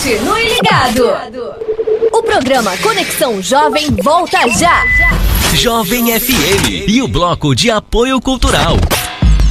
Continue ligado. O programa Conexão Jovem volta já. Jovem FM e o bloco de apoio cultural.